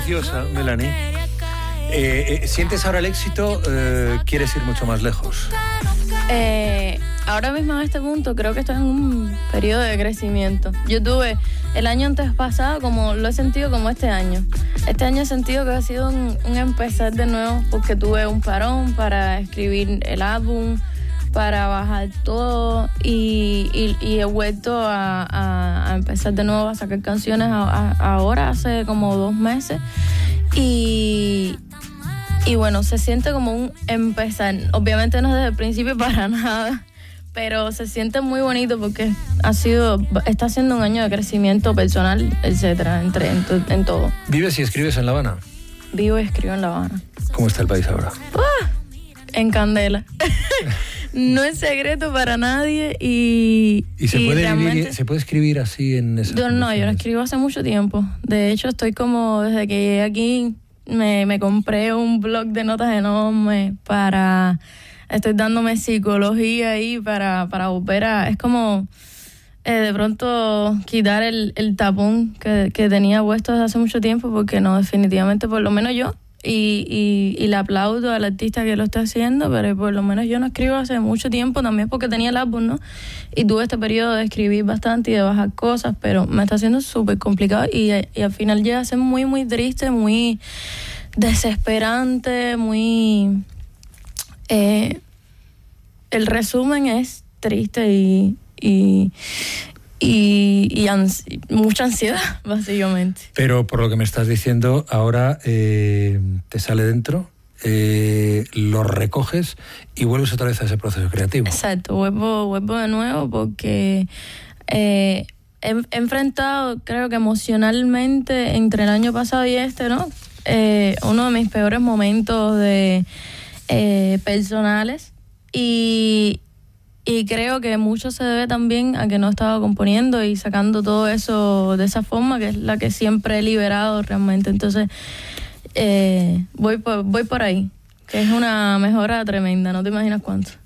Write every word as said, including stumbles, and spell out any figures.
Preciosa, Melanie. Eh, eh, ¿Sientes ahora el éxito? Eh, ¿Quieres ir mucho más lejos? Eh, ahora mismo en este punto creo que estoy en un periodo de crecimiento. Yo tuve el año antes pasado, como lo he sentido como este año. Este año he sentido que ha sido un, un empezar de nuevo porque tuve un parón para escribir el álbum, para bajar todo y, y, y he vuelto a, a, a empezar de nuevo a sacar canciones a, a, ahora hace como dos meses y, y bueno, se siente como un empezar. Obviamente no es desde el principio para nada, pero se siente muy bonito porque ha sido, está siendo un año de crecimiento personal, etcétera, entre, en, en todo. ¿Vives y escribes en La Habana? Vivo y escribo en La Habana. ¿Cómo está el país ahora? ¡Ah! En candela. No es secreto para nadie y... ¿Y se, y puede, realmente, vivir, se puede escribir así en esas yo no, yo no condiciones? escribo hace mucho tiempo. De hecho, estoy como, desde que llegué aquí, me, me compré un blog de notas enorme para... Estoy dándome psicología ahí para, para volver a... Es como eh, de pronto quitar el, el tapón que, que tenía puesto desde hace mucho tiempo, porque no, definitivamente, por lo menos yo, y, y, y le aplaudo al artista que lo está haciendo, pero por lo menos yo no escribo hace mucho tiempo, también porque tenía el álbum, ¿no? Y tuve este periodo de escribir bastante y de bajar cosas, pero me está haciendo súper complicado y, y al final llega a ser muy, muy triste, muy desesperante, muy... Eh, el resumen es triste y... y y, y ansi- mucha ansiedad, básicamente. Pero por lo que me estás diciendo, ahora eh, te sale dentro, eh, lo recoges y vuelves otra vez a ese proceso creativo. Exacto, vuelvo, vuelvo de nuevo porque eh, he, he enfrentado, creo que emocionalmente, entre el año pasado y este, ¿no? Eh, uno de mis peores momentos de, eh, personales y... Y creo que mucho se debe también a que no estaba componiendo y sacando todo eso de esa forma, que es la que siempre he liberado realmente. Entonces, eh, voy, por, voy por ahí, que es una mejora tremenda, no te imaginas cuánto.